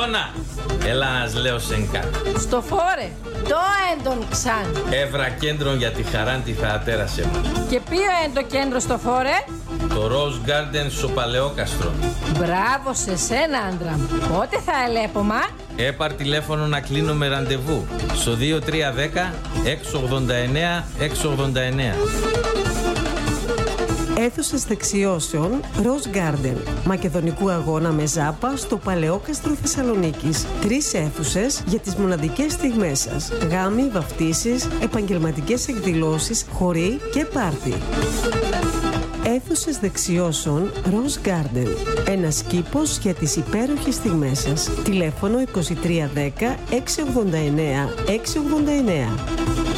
Ιώνα, έλα να λέω σενκά. Στο φόρε, το έντον ξάν. Έβρα κέντρο για τη χαράντη θεατέρα σε μας. Και ποιο είναι το κέντρο στο φόρε? Το Rose Garden στο Παλαιόκαστρο. Μπράβο σε σένα, άντρα μου. Πότε θα ελέπομα? Έπαρ τηλέφωνο να κλείνω με ραντεβού στο 2310 689 689. Αίθουσες δεξιώσεων Rose Garden. Μακεδονικού αγώνα με ζάπα στο Παλαιόκαστρο Θεσσαλονίκης. 3 αίθουσες για τις μοναδικές στιγμές σας. Γάμοι, βαφτίσεις, επαγγελματικές εκδηλώσεις, χοροί και πάρτι. Αίθουσες δεξιώσεων Rose Garden. Ένας κήπος για τις υπέροχες στιγμές σας. Τηλέφωνο 2310 689 689.